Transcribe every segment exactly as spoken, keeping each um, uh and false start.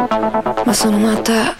Ma sono matta.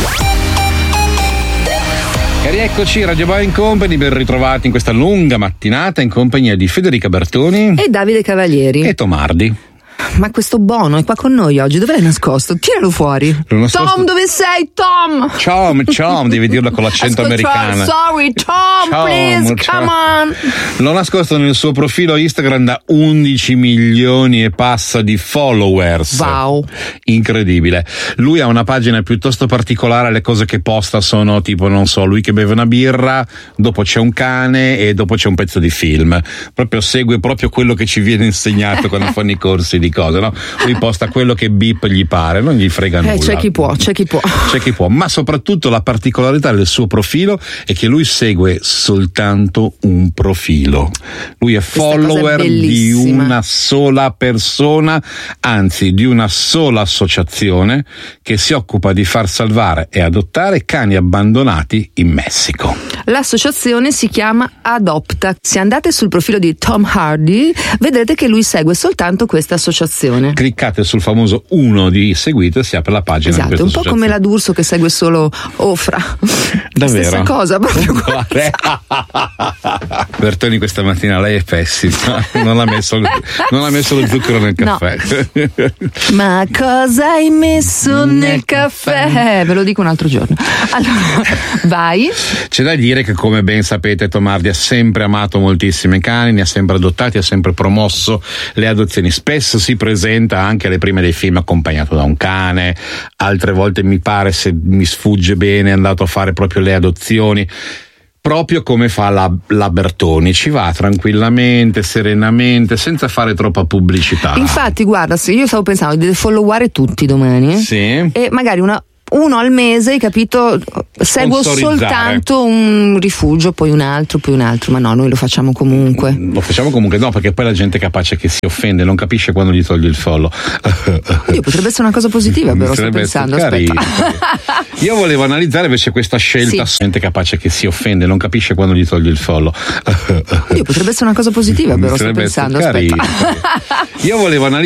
E rieccoci, Radio Boy Company, ben ritrovati in questa lunga mattinata in compagnia di Federica Bertoni e Davide Cavalieri e Tomardi. Ma questo Bono è qua con noi oggi, dove l'hai nascosto? Tiralo fuori. Nascosto... Tom, dove sei, Tom? Tom, Tom, devi dirlo con l'accento Ascolta, americano. Sorry, Tom, Tom please, come on. L'ho nascosto nel suo profilo Instagram da undici milioni e passa di followers. Wow. Incredibile. Lui ha una pagina piuttosto particolare, le cose che posta sono tipo, non so, lui che beve una birra, dopo c'è un cane e dopo c'è un pezzo di film. Proprio segue proprio quello che ci viene insegnato quando fanno i corsi di cose, no? Lui posta quello che bip gli pare, non gli frega nulla. Eh, c'è chi può, c'è chi può. C'è chi può, ma soprattutto la particolarità del suo profilo è che lui segue soltanto un profilo. Lui è Questa follower è di una sola persona, anzi di una sola associazione che si occupa di far salvare e adottare cani abbandonati in Messico. L'associazione si chiama Adopta. Se andate sul profilo di Tom Hardy, vedrete che lui segue soltanto questa associazione. Cliccate sul famoso uno di seguito e si apre la pagina. Esatto, di un po' come la D'Urso che segue solo Ofra. Davvero? Stessa cosa, proprio. Bertoni questa mattina lei è pessima, non ha messo, non ha messo lo zucchero nel caffè. No. Ma cosa hai messo nel, nel caffè? caffè? Eh, ve lo dico un altro giorno. Allora, vai. C'è da dire che, come ben sapete, Tomardi ha sempre amato moltissimi cani, ne ha sempre adottati, ha sempre promosso le adozioni. Spesso si presenta anche alle prime dei film accompagnato da un cane, altre volte mi pare, se mi sfugge bene, è andato a fare proprio le adozioni. Proprio come fa la, la Bertoni, ci va tranquillamente, serenamente, senza fare troppa pubblicità. Infatti, guarda, se io stavo pensando di followare tutti domani, sì, e magari una uno al mese, hai capito? Seguo soltanto un rifugio, poi un altro, poi un altro, ma no, noi lo facciamo comunque. Lo facciamo comunque, no, perché poi la gente è capace che si offende, non capisce quando gli togli il follow. Oddio, potrebbe essere una cosa positiva, però sto pensando, aspetta. Io volevo analizzare invece questa scelta, sì. Gente capace che si offende, non capisce quando gli togli il follow. Oddio, potrebbe essere una cosa positiva, però sto pensando, aspetta. Io volevo analizzare